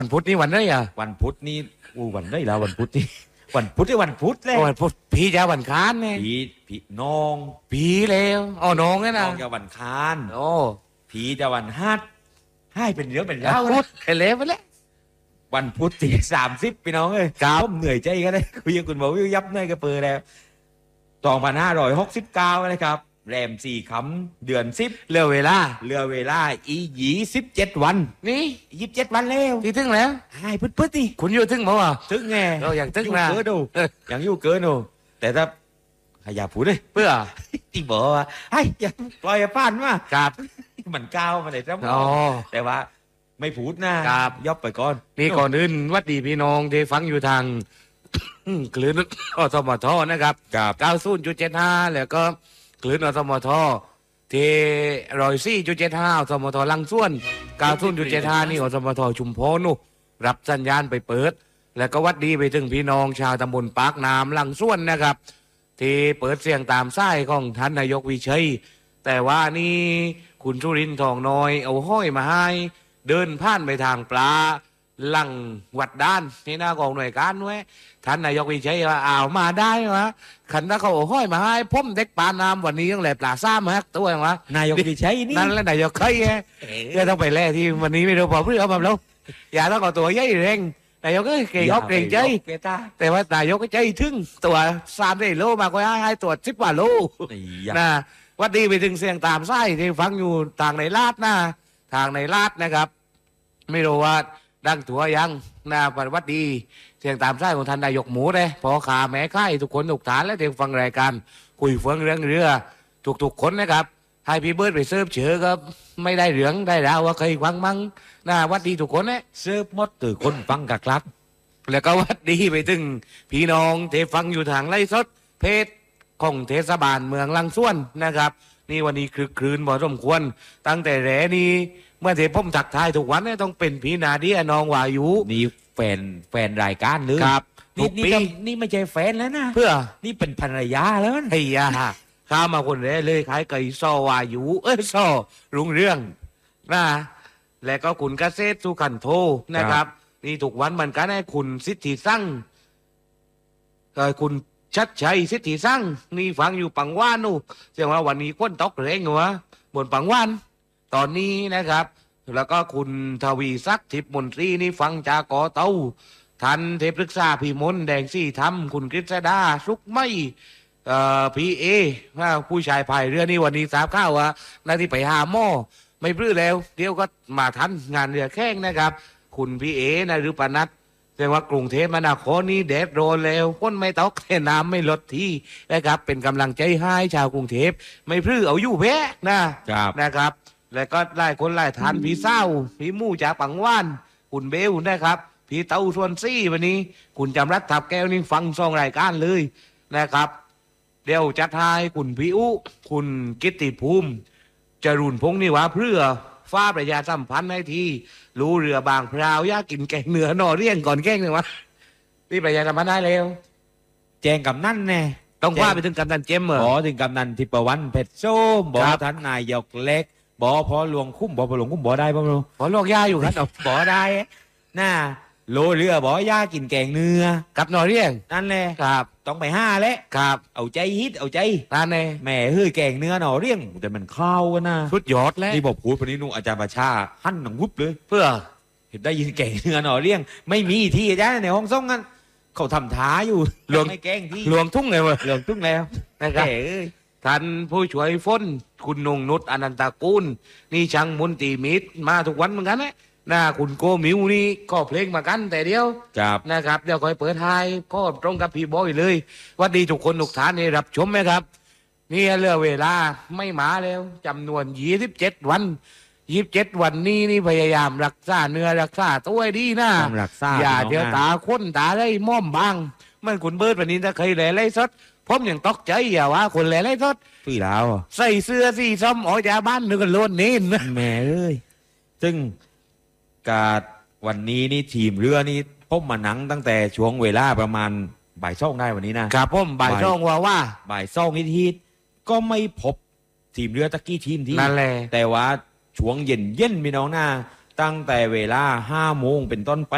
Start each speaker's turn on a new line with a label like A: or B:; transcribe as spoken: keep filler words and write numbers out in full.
A: วันพุธนี่วันไหนอ่ะ
B: วันพุธนี่อู้วันได้แล้ววันพุธนี่ วันพุธที่วันพุธเลย
A: วันพุธพี่จะวันค้านไง
B: ผีผีน้อง
A: พี่แล้วอ๋อน้องนี่
B: น้
A: นะ
B: องจะวันคาน
A: โอ้
B: ผีจะวันฮัดให้เป็นเรื่องเป็น
A: แล้
B: ราว ว
A: พุ
B: นะ
A: ธไอ้เละไปแล้ว
B: วันพุธที่สามสิบพี่น้องเอ้ย
A: ครับ
B: ผมเหนื่อยใจกันเลยคุยกับคุณหมอวิวยับเนยกระเปือแล้วสองพันห้าร้อยหกสิบเก้านะครับแรมสี่คำเดือนสิบ
A: เหลือเวลา
B: เหลือเวลาอียี่สิบเจ็ดวัน
A: นี่
B: ยี่สิบเจ็ดวันแล้ว
A: ที่ถึงแล้ว
B: ให้พึดพึดๆนี่
A: คุณอยู่ถึงมั้งอ่ะ
B: ถึงไง
A: เราอยากถึง
B: อยู่
A: นะ
B: เกินดู
A: เออ
B: ยังอยู่เกินดูแต่ถ้าอย่าพูดเลย
A: เพื่อ
B: ที่บอกว่าไอ้ยอย่าปล่อยผ่านมา
A: ครับ
B: มันก้าวมาเลยครับ
A: อ๋อ
B: แต่ว่าไม่พูดนะครับ ยอบไปก่อน
A: นี่ก่อนอื่นหวัดดีพี่น้องที่ฟังอยู่ทาง คลื่นอสมทนะครับ
B: กับ
A: เก้าศูนย์จุดเจ็ดห้าแล้วก็คลื่นอสมทที่รอยซี่จุดเจ็ดห้าอสมทลังส่วนเก้าศูนย์จุดเจ็ดห้านี่อสมทชุมพรนู่นรับสัญญาณไปเปิด แล้วก็หวัดดีไปถึงพี่น้องชาวตำบลปากน้ำลังส่วนนะครับ ที่เปิดเสียงตามไส้ของท่านนายกวิชัย แต่ว่านี่คุณชุรินทร์ทองน้อยเอาห้อยมาให้ เดินผ่านไปทางปลาหลังวัดด้านนี่หน้ากองหน่วยการไว้ท่านนายกวิชัยว่าอ้าวมาได้วะขันถ้าเขาเอาห้อยมาให้ผมเด็กปลาน้ำวันนี้ยังแหลปลาซ่ามาฮักตัวเองวะ
B: นายกดิชัยนี่
A: นั่นแหละนายกเคยไงเดี๋ยวต้องไปแล่ที่วันนี้ไม่รู้พอเพื่อเอามาแล้วอย่าต้องเอาตัวใหญ่เร่งนายกก็เก่งเขาเก่งใจ
B: เกตา
A: แต่ว่านายกก็ใจถึงตัวสามได้โลมากกว่าให้ตัวสิบกว่าโล
B: อย่า
A: นะวัดดีไปถึงเสียงตามไส้ที่ฟังอยู่ทางในลาดนะทางในลาดนะครับ ไม่รู้ว่าดังตัวยังนะปฏิวัติดีเสียงตามไส้ของท่านนายกหมูเลยพอขาแม่ค่ายทุกคนทุกฐานและที่ฟังรายการคุยเฟืองเรื่องเรือทุกๆคนนะครับให้พี่เบิร์ดไปเสิร์ฟเชือก็ไม่ได้เหลืองได้ราวว่าเคยฟังมั้งนะวัดดีทุกคนเนี่ย
B: เสิร์ฟหมดตือคนฟังกับครับ
A: แล้วก็วัดดีไปถึงพี่น้องที่ฟังอยู่ทางไร่สดเพจของเทศบาลเมืองลังส่วนนะครับ นี่วันนี้คือคลืนพอสมควร ตั้งแต่แรนี้เมื่อเทผมถักทายทุกวันเนี่ยต้องเป็นพี่นาเดียนองวายุ
B: นี่แฟนแฟนรายการเลย
A: ครับ
B: นี่
A: ทุก
B: นี่
A: ปี
B: ก็นี่ไม่ใช่แฟนแล้วนะ
A: เพื่อ
B: นี่เป็นภรรยาแล้วนะ
A: ไอ้ยาข้ามาคนแรกเลยขายไก่ซอวายุเอ้ยซอรุงเรื่องนะและก็คุณเกษตรสุขันโทนะครับ นี่ทุกวันเหมือนกันให้คุณสิทธิสั่งเอ่อคุณชัดชัยสิทธิสั่งนี่ฟังอยู่ปังว่านนู่เสียงว่าวันนี้ก้นตกแรงเหรอวะบนปังว่าน ตอนนี้นะครับ แล้วก็คุณทวีศักดิ์ทิพย์มนตรีนี่ฟังจากกอเต้าทันเทพฤกษาพี่มนต์แดงซี่ทำคุณกฤษดาสุกไม่เอ่อพีเอว่าผู้ชายพายเรือนี่วันนี้ทราบข่าวว่านาที่ไปหาหม้อไม่พลื้อแล้ว เดี๋ยวก็มาทันงานเรือแข้งนะครับ คุณพี่เอนะหรือปนัดแสดงว่ากรุงเทพมหานครนี่แดดโรนแล้วฝนไม่ตกแต่น้ำไม่ลดที่นะครับ เป็นกำลังใจให้ชาวกรุงเทพไม่พลื้อเอาอยู่แพ้นะครับ นะครับ แล้วก็ไล่คนไล่ทานพี่เศร้าพี่มู่จากปังว่าน คุณเบลนะครับ พี่เต้าส่วนซี่วันนี้ คุณจำรัดทับแก้วนี่ฟังซองรายการเลยนะครับ เดี๋ยวจัดทายคุณพี่อุคุณกิตติภูมิ จรุนพงษ์นี่หว่าเพื่อฟ้าประชาสัมพันธ์ให้ทีรู้เรือบางพราวอยากกินแกงเหนือหนอเรียงก่อนแกงเลยวะนี่ประชาสัมพันธ์ได้แล้ว
B: แจงกับนั่นแน่
A: ต้องว่าไปถึงกำนันเจมเหร
B: บ
A: อ
B: อถึงกำนันทิพวรรณเพชรส้มบอ
A: ครับ
B: ท่านนายกเล็กบอพอหลวงคุ้มบอพอหลวงคุ้มบอได้ป่ะไม่รู้
A: ขอลอกยาอยู่ครับเอา
B: บอได้น่าโลเรือบอย่ากินแกงเนื้อ
A: กับหนอเรียง
B: นั่นแหละ
A: ครับ
B: ต้องไปห้าแล้ว
A: ครับ
B: เอาใจฮิตเอาใจ
A: นั่นเอง
B: แหม่เฮ้ยแกงเนื้อหน่อเรี่ยงแต่มันเข้ากันนะ
A: ชุดยอดแล้ว
B: นี่บอกพูดวันนี้นุ่งอาจารย์ประชาหั่นหนังวุบเลย
A: เพื่อ
B: เห็นได้ยินแกงเนื้อหน่อเรี่ยง ไม่มีที่อาจารย์ในห้องส่งกันเขาทำท้าอยู่
A: หลวง
B: ไม่แกงที่
A: หลวงทุ่งเลยเว้ย
B: เหลืองตุ้งแล้ว
A: นะครับ
B: แหม่เอ้ย
A: ท่านผู้ช่วยฝนคุณนงนุชอนันตกุลนี่ช่างมนตรีมิตรมาทุกวันเหมือนกันนะนะคุณโกมิวนี่ก็เพลงมากันแต่เดียว
B: ครับ
A: นะครับเดี๋ยวคอยเปิดท้ายก็ตรงกับพี่บอยเลยหวัดดีทุกคนทุกท่านนี่รับชมไหมครับนี่เหลือเวลาไม่มาแล้วจำนวนยี่สิบเจ็ดวันยี่สิบเจ็ดวันนี้นี่พยายามรักษาเนื้อรักษาตัวให้ดีนะ
B: ต้องรักษา
A: อย่า
B: พี่น้องนะ
A: เดี๋ยวตาค้นตาได้ม่อมบางมันคุณเบิร์ดวันนี้ถ้าเคยแหล่ไล่สดผมยังตกใจอย่าว่าคนแหล่ไล่สด
B: พี่แล้ว
A: ใส่เสื้อสีส้มออกจากบ้านนึกว่าโลนเน้นนะ
B: แหม่เอ้ยซึ่งการวันนี้นี่ทีมเรือนี่พบมาหนังตั้งแต่ช่วงเวลาประมาณบ่ายสองได้วันนี้นะครับ
A: ผมบ่ายช่องว่าว่า
B: บ่ายสองนิดทีก็ไม่พบทีมเรือตะกี้ทีมที่
A: นั่นแหละ
B: แต่ว่าช่วงเย็นเย็นๆพี่น้องหน้าตั้งแต่เวลาห้าโมงเป็นต้นไป